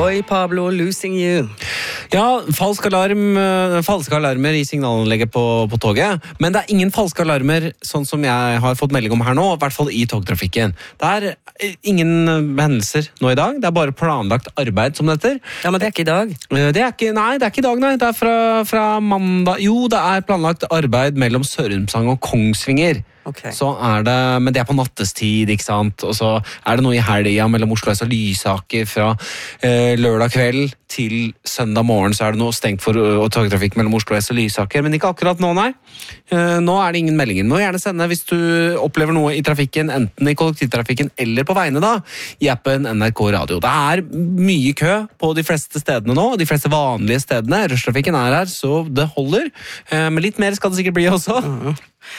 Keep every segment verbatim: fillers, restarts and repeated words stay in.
Boy Pablo, Losing You. Ja, falsk alarm, falske alarmer i signalanlegget på, på toget. Men det er ingen falske alarmer, sånn som jeg har fått melding om her nå, i hvert fall i togtrafikken. Det er ingen hendelser nå i dag, det er bare planlagt arbeid som det heter. Ja, men det er ikke i dag. Det er ikke, nei, det er ikke i dag, nei. Det er fra, fra mandag. Jo, det er planlagt arbeid mellom Sørumsand og Kongsvinger. Okay. Så er det, men det er på nattestid, ikke sant? Og så er det noe i helga mellom Oslo S og Lysaker fra eh, lørdag kveld til søndag morgen, så er det noe stengt for uh, togtrafikk mellom Oslo S og Lysaker, men ikke akkurat nå, nei. Eh, nå er det ingen meldinger. Må gjerne sende hvis du opplever noe i trafikken, enten i kollektivtrafikken eller på veiene da, i appen N R K Radio. Det er mye kø på de fleste stedene nå, de fleste vanlige stedene. Rushtrafikken er her, så det holder. Eh, men litt mer skal det sikkert bli også. Mm.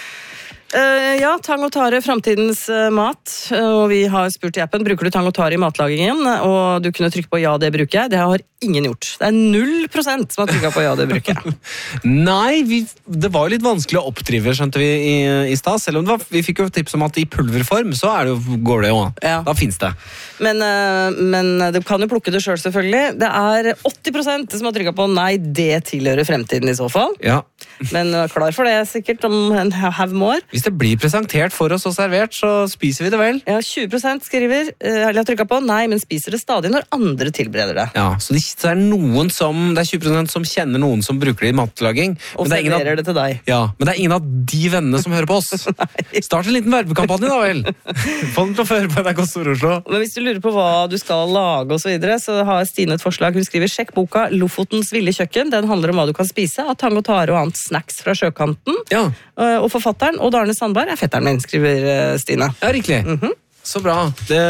Uh, ja, tang og tare, fremtidens uh, mat. Uh, og vi har spurt i appen, bruker du tang og tare i matlagingen? Og du kunne trykke på ja, det bruker jeg. Det har ingen gjort. Det er null prosent som har trykket på ja, det bruker jeg. Nei, vi, det var jo litt vanskelig å oppdrive, skjønte vi i, i sted. Selv om det var, vi fikk jo tips om at i pulverform, så er det jo, går det jo. Ja. Da finnes det. Men, uh, men du kan jo plukke det selv selvfølgelig. Det er åtti prosent som har trykket på nei, det tilhører fremtiden i så fall. Ja. Men uh, klar for det sikkert om en haug med år. Hvis det blir presentert for oss og servert, så spiser vi det vel. Ja, tjue prosent skriver, eller har trykket på, nei, men spiser det stadig når andre tilbereder det. Ja, så det, så er det noen som, det er tjue prosent som kjenner noen som bruker det i matlaging. Og serverer det til deg. Ja, men det er ingen av de vennene som hører på oss. Start en liten verbekampanje da vel. Få den til å føre på N R K Stor-Oslo. Men hvis du lurer på hva du skal lage og så videre, så har Stine et forslag. Hun skriver, sjekk boka Lofotens ville kjøkken. Den handler om hva du kan spise av tang og tare og annet snacks fra sjøkanten. Ja. Og forfatteren, Odd Arne Sandberg, er fetteren min, skriver Stine. Ja, riktig. Mm-hmm. Så bra. Det,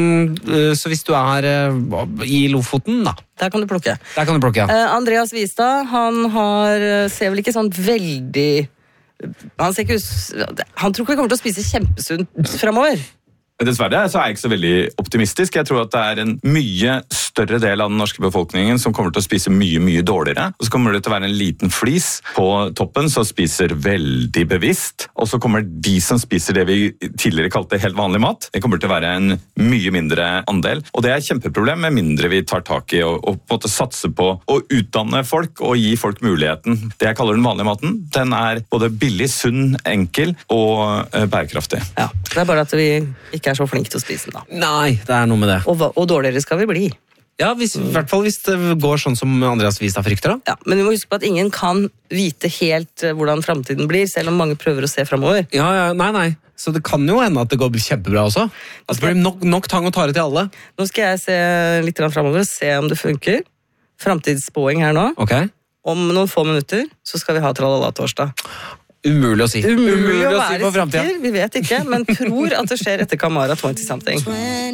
så hvis du er i Lofoten, da. Der kan du plukke. Der kan du plukke, ja. Andreas Vistad, han har, ser vel ikke sånn veldig... Han, ser ikke, han tror ikke vi kommer til å spise kjempesunt fremover. Dessverre så er jeg ikke så veldig optimistisk. Jeg tror at det er en mye større del av den norske befolkningen som kommer til å spise mye, mye dårligere. Og så kommer det til å være en liten flis på toppen som spiser veldig bevisst. Og så kommer de som spiser det vi tidligere kalte helt vanlig mat. Det kommer til å være en mye mindre andel. Og det er et kjempeproblem med mindre vi tar tak i og, og på en måte satse på å utdanne folk og gi folk muligheten. Det jeg kaller den vanlige maten, den er både billig, sunn, enkel og uh, bærekraftig. Ja, det er bare at vi ikke er så flinke til å spise den da. Nei, det er noe med det. Og, og dårligere skal vi bli. Ja, hvis, i hvert fall hvis det går sånn som Andreas Vistad frykter da. Ja, men vi må huske på at ingen kan vite helt hvordan fremtiden blir, selv om mange prøver å se fremover. Ja, ja, nei, nei. Så det kan jo hende at det går kjempebra også. At det blir nok, nok tang og tare til alle. Nå skal jeg se litt fremover og se om det funker. Fremtidsspåing her nå. Ok. Om noen få minutter så skal vi ha tralala torsdag. Umulig å si. Umulig, Umulig å, å være si på fremtiden. Sikker, vi vet ikke, men tror at det skjer etter Kamara twenty something.